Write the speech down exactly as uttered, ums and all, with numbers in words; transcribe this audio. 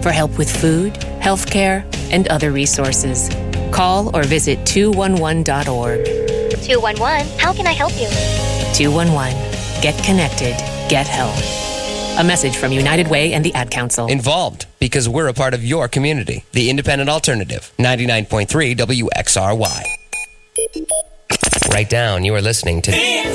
for help with food, healthcare, and other resources. Call or visit two one one dot org. two one one, how can I help you? two one one. Get connected. Get help. A message from United Way and the Ad Council. Involved because we're a part of your community. The Independent Alternative, ninety-nine point three W X R Y. Write down you are listening to